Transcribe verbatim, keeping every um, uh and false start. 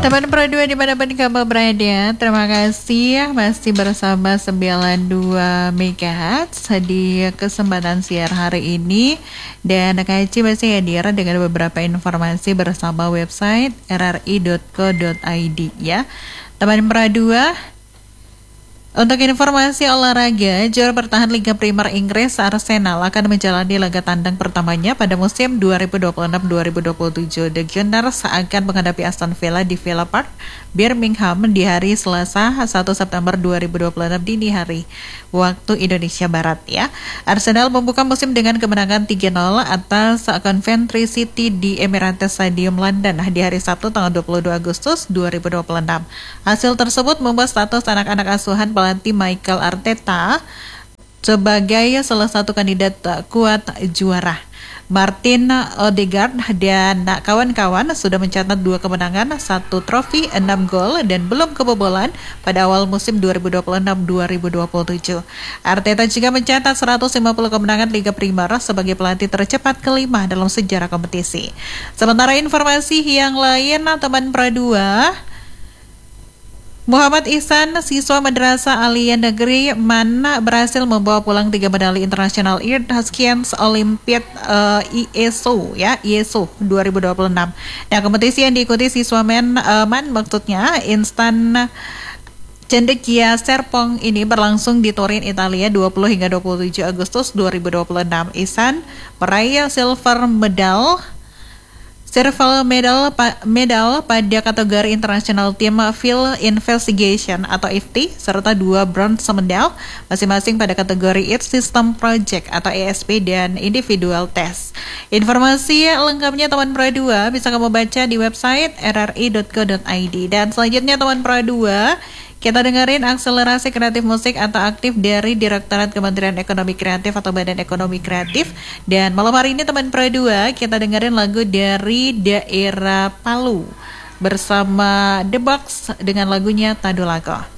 Teman Pro dua dimanapun kamu berada, terima kasih masih bersama sembilan puluh dua megahertz di kesempatan siar hari ini. Dan Kak Eci masih hadir dengan beberapa informasi bersama website r r i dot co dot i d ya. Teman Pro dua, untuk informasi olahraga, juara bertahan Liga Primer Inggris Arsenal akan menjalani laga tandang pertamanya pada musim dua ribu dua puluh enam dua ribu dua puluh tujuh. The Gunners akan menghadapi Aston Villa di Villa Park, Birmingham di hari Selasa satu September dua ribu dua puluh enam dini hari waktu Indonesia Barat ya. Arsenal membuka musim dengan kemenangan tiga nol atas Coventry City di Emirates Stadium London di hari Sabtu tanggal dua puluh dua Agustus dua ribu dua puluh enam. Hasil tersebut membuat status anak-anak asuhan pelatih Mikel Arteta sebagai salah satu kandidat kuat juara. Martin Odegaard dan kawan-kawan sudah mencatat dua kemenangan, satu trofi, enam gol, dan belum kebobolan pada awal musim dua ribu dua puluh enam dua ribu dua puluh tujuh. Arteta juga mencatat seratus lima puluh kemenangan Liga Primer sebagai pelatih tercepat kelima dalam sejarah kompetisi. Sementara informasi yang lain, teman Pro dua, Muhammad Ihsan, siswa Madrasah Aliyah Negeri Mana, berhasil membawa pulang tiga medali internasional Earth Science Olympiad uh, I E S O ya, I E S O dua ribu dua puluh enam. Nah, kompetisi yang diikuti siswa men, uh, man maksudnya instan Cendekia Serpong ini berlangsung di Turin, Italia dua puluh hingga dua puluh tujuh Agustus dua ribu dua puluh enam. Ihsan meraih silver medal Silver medal, medal pada kategori International Team Field Investigation atau I F T serta dua bronze medal masing-masing pada kategori Earth System Project atau E S P dan Individual Test. Informasi lengkapnya teman Pro dua bisa kamu baca di website r r i dot co dot i d. Dan selanjutnya teman Pro dua, kita dengerin akselerasi kreatif musik atau aktif dari Direktorat Kementerian Ekonomi Kreatif atau Badan Ekonomi Kreatif. Dan malam hari ini teman Pro dua, kita dengerin lagu dari daerah Palu bersama The Box dengan lagunya Tadulago.